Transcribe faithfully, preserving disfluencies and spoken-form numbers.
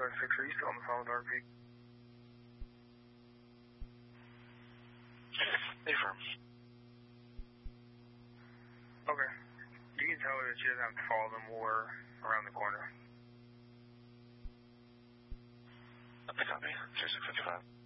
five six, are you still on the phone with R P? Affirm. Okay. You can tell her that she doesn't have to follow them. We're around the corner. I copy. three six five five.